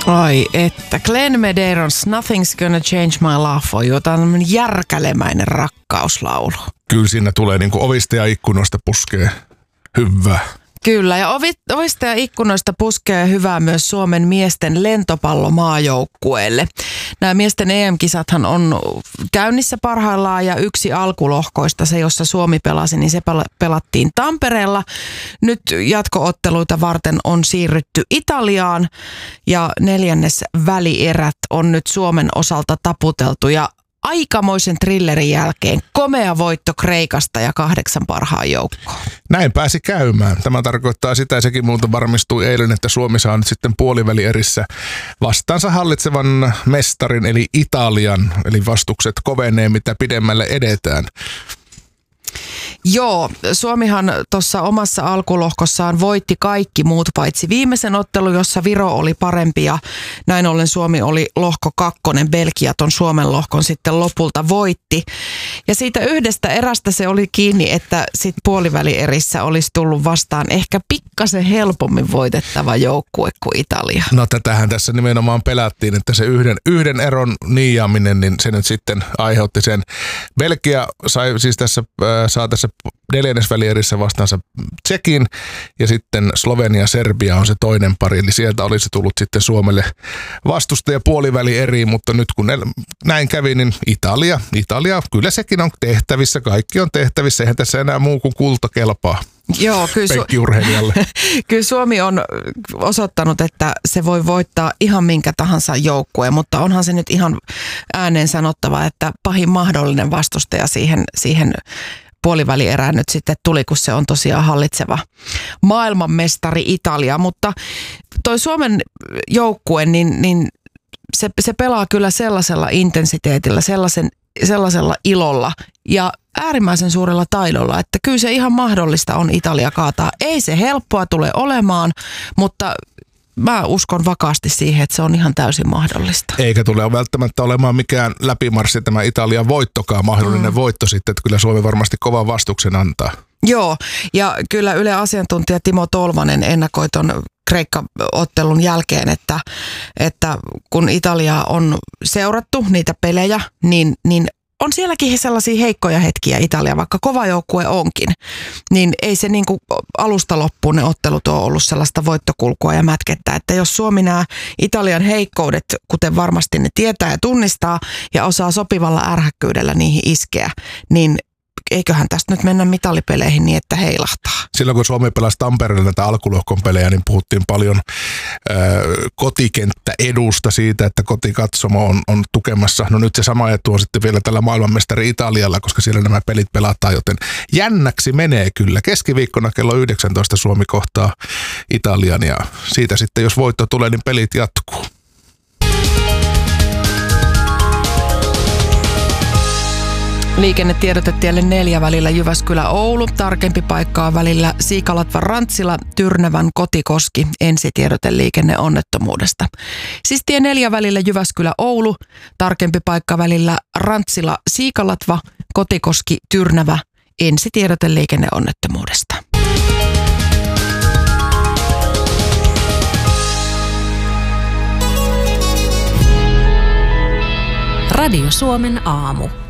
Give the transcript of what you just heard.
Ai että, Glenn Medeiros, Nothing's Gonna Change My Love for You. Tämä on järkälemäinen rakkauslaulu. Kyllä siinä tulee niin kuin ovista ja ikkunoista puskee hyvää. Kyllä, ja ovista ja ikkunoista puskee hyvää myös Suomen miesten lentopallomaajoukkueelle. Nämä miesten EM-kisathan on käynnissä parhaillaan ja yksi alkulohkoista, se jossa Suomi pelasi, niin se pelattiin Tampereella. Nyt jatkootteluita varten on siirrytty Italiaan ja 4. välierät on nyt Suomen osalta taputeltu ja aikamoisen thrillerin jälkeen komea voitto Kreikasta ja 8 parhaan joukkoon. Näin pääsi käymään. Tämä tarkoittaa sitä, ja sekin muuten varmistui eilen, että Suomi saa nyt sitten puolivälierissä vastaansa hallitsevan mestarin eli Italian. Eli vastukset kovenee, mitä pidemmälle edetään. Joo, Suomihan tuossa omassa alkulohkossaan voitti kaikki muut paitsi viimeisen ottelun, jossa Viro oli parempi ja näin ollen Suomi oli lohko 2. Belgia ton Suomen lohkon sitten lopulta voitti. Ja siitä yhdestä erästä se oli kiinni, että sitten puolivälierissä olisi tullut vastaan ehkä pikkasen helpommin voitettava joukkue kuin Italia. No tätähän tässä nimenomaan pelättiin, että se yhden eron niijaaminen, niin se nyt sitten aiheutti sen. Belgia saa tässä 4. välierissä vastaansa Tšekin ja sitten Slovenia Serbia on se toinen pari, eli sieltä olisi tullut sitten Suomelle vastustaja puolivälieriin, mutta nyt kun näin kävi, niin Italia, kyllä sekin on tehtävissä, kaikki on tehtävissä, eihän tässä enää muu kuin kulta kelpaa. Joo, kyllä Suomi on osoittanut, että se voi voittaa ihan minkä tahansa joukkueen, mutta onhan se nyt ihan ääneen sanottava, että pahin mahdollinen vastustaja siihen puolivälierään nyt sitten tuli, kun se on tosiaan hallitseva maailmanmestari Italia, mutta toi Suomen joukkue, niin se pelaa kyllä sellaisella intensiteetillä, sellaisella ilolla ja äärimmäisen suurella taidolla, että kyllä se ihan mahdollista on Italia kaataa. Ei se helppoa tule olemaan, mutta mä uskon vakaasti siihen, että se on ihan täysin mahdollista. Eikä tule välttämättä olemaan mikään läpimarssi tämä Italian voittokaan, mahdollinen voitto sitten, että kyllä Suomi varmasti kovan vastuksen antaa. Joo, ja kyllä Yle asiantuntija Timo Tolvanen ennakoi ton Kreikka-ottelun jälkeen, että kun Italiaa on seurattu niitä pelejä, niin on sielläkin sellaisia heikkoja hetkiä Italia, vaikka kova joukkue onkin, niin ei se niin kuin alusta loppuun ne ottelut ole ollut sellaista voittokulkua ja mätkettä, että jos Suomi nämä Italian heikkoudet, kuten varmasti ne tietää ja tunnistaa ja osaa sopivalla ärhäkkyydellä niihin iskeä, niin eiköhän tästä nyt mennä mitalipeleihin niin, että heilahtaa. Silloin kun Suomi pelasi Tampereella näitä alkulohkon pelejä, niin puhuttiin paljon kotikenttäedusta siitä, että kotikatsomo on tukemassa. No nyt se sama etu on sitten vielä tällä maailmanmestari Italialla, koska siellä nämä pelit pelataan, joten jännäksi menee kyllä. Keskiviikkona kello 19 Suomi kohtaa Italian ja siitä sitten, jos voitto tulee, niin pelit jatkuu. Liikennetiedotetielle 4 välillä Jyväskylä-Oulu, tarkempi paikka on välillä Siikalatva-Rantsila, Tyrnävän-Kotikoski, ensitiedote liikenneonnettomuudesta. Siis tie 4 välillä Jyväskylä-Oulu, tarkempi paikka välillä Rantsila-Siikalatva, Kotikoski, Tyrnävä, ensitiedote liikenneonnettomuudesta. Radio Suomen aamu.